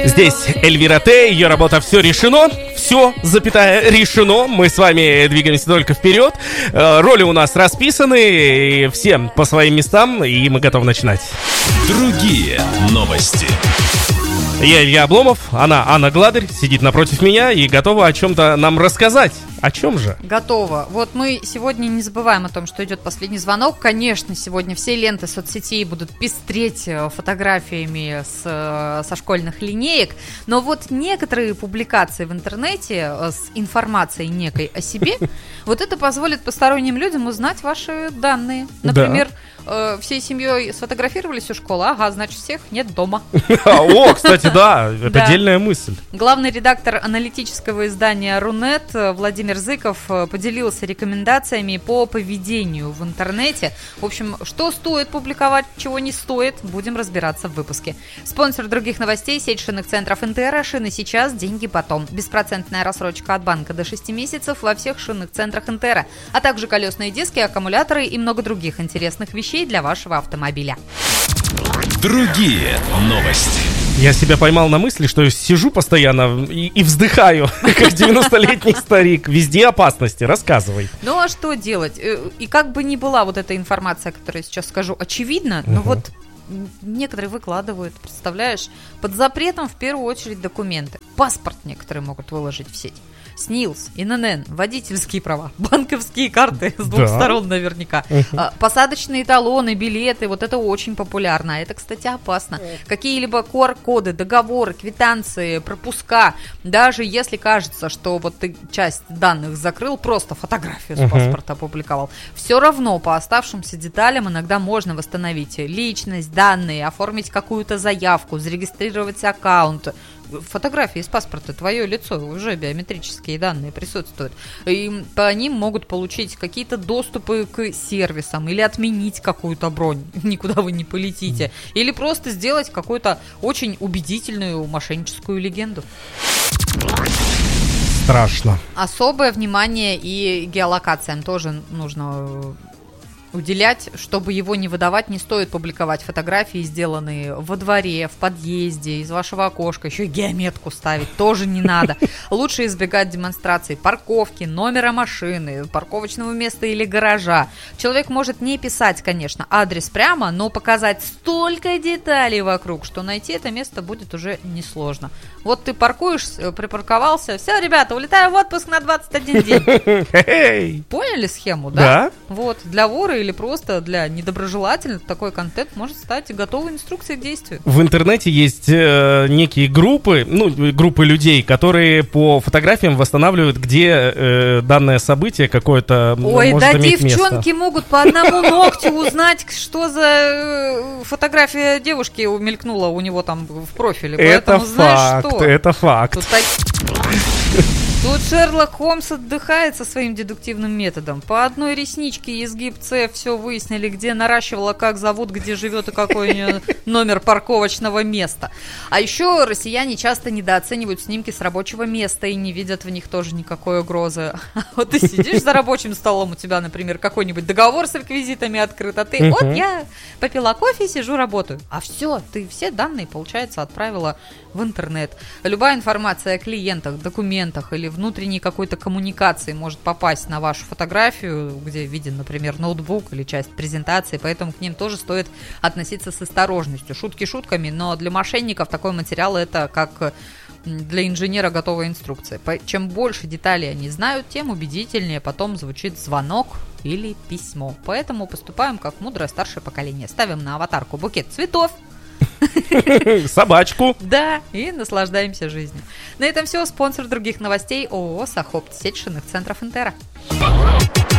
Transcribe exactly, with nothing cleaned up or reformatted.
Здесь Эльвира Т, ее работа «Все решено», все, запятая, решено. Мы с вами двигаемся только вперед. Роли у нас расписаны, все по своим местам, и мы готовы начинать. Другие новости. Я Илья Обломов, она Анна Гладырь, сидит напротив меня и готова о чем-то нам рассказать. О чем же? Готово. Вот мы сегодня не забываем о том, что идет последний звонок. Конечно, сегодня все ленты соцсетей будут пестреть фотографиями с, со школьных линеек. Но вот некоторые публикации в интернете с информацией некой о себе, вот это позволит посторонним людям узнать ваши данные. Например, да. всей семьей сфотографировались у школы, ага, значит, всех нет дома. О, кстати, да, это отдельная мысль. Главный редактор аналитического издания Рунет Владимир Зыков поделился рекомендациями по поведению в интернете. В общем, что стоит публиковать, чего не стоит, будем разбираться в выпуске. Спонсор других новостей — сеть шинных центров Интера. Шины сейчас, деньги потом. Беспроцентная рассрочка от банка до шести месяцев во всех шинных центрах Интера, а также колесные диски, аккумуляторы и много других интересных вещей для вашего автомобиля. Другие новости. Я себя поймал на мысли, что сижу постоянно и, и вздыхаю, как девяностолетний старик. Везде опасности, рассказывай. Ну а что делать? И как бы ни была вот эта информация, которую я сейчас скажу, очевидна, но угу. вот некоторые выкладывают, представляешь, под запретом в первую очередь документы. Паспорт некоторые могут выложить в сеть. СНИЛС, ИНН, водительские права, банковские карты с двух да. сторон наверняка, uh-huh. посадочные талоны, билеты, вот это очень популярно, это, кстати, опасно. Uh-huh. Какие-либо ку ар-коды, договоры, квитанции, пропуска, даже если кажется, что вот ты часть данных закрыл, просто фотографию с uh-huh. паспорта опубликовал, все равно по оставшимся деталям иногда можно восстановить личность, данные, оформить какую-то заявку, зарегистрировать аккаунт. Фотографии из паспорта, твое лицо, уже биометрические данные присутствуют. И по ним могут получить какие-то доступы к сервисам или отменить какую-то бронь, никуда вы не полетите, или просто сделать какую-то очень убедительную мошенническую легенду. Страшно. Особое внимание и геолокациям тоже нужно уделять, чтобы его не выдавать, не стоит публиковать фотографии, сделанные во дворе, в подъезде, из вашего окошка, еще и геометку ставить тоже не надо. Лучше избегать демонстрации парковки, номера машины, парковочного места или гаража. Человек может не писать, конечно, адрес прямо, но показать столько деталей вокруг, что найти это место будет уже несложно. Вот ты паркуешься, припарковался, все, ребята, улетаю в отпуск на двадцать один день. Поняли схему, да? Да. Вот, для вора или просто для недоброжелательных такой контент может стать готовой инструкцией к действию. В интернете есть э, некие группы, ну, группы людей, которые по фотографиям восстанавливают, где э, данное событие какое-то Ой, может да иметь место. Девчонки могут по одному ногтю узнать, что за э, фотография девушки умелькнула у него там в профиле. Это Поэтому, знаешь, факт, что? это факт. Тут так... Тут Шерлок Холмс отдыхает со своим дедуктивным методом. По одной ресничке и изгиб С все выяснили, где наращивала, как зовут, где живет и какой у нее номер парковочного места. А еще россияне часто недооценивают снимки с рабочего места и не видят в них тоже никакой угрозы. Вот ты сидишь за рабочим столом, у тебя, например, какой-нибудь договор с реквизитами открыт, а ты, вот я попила кофе, сижу, работаю. А все, ты все данные, получается, отправила в интернет. Любая информация о клиентах, документах или внутренней какой-то коммуникации может попасть на вашу фотографию, где виден, например, ноутбук или часть презентации, поэтому к ним тоже стоит относиться с осторожностью. Шутки шутками, но для мошенников такой материал — это как для инженера готовая инструкция. Чем больше деталей они знают, тем убедительнее потом звучит звонок или письмо. Поэтому поступаем как мудрое старшее поколение. Ставим на аватарку букет цветов, собачку. Да, и наслаждаемся жизнью. На этом все. Спонсор других новостей — ООО «Сахопт», сеть шинных центров Интера.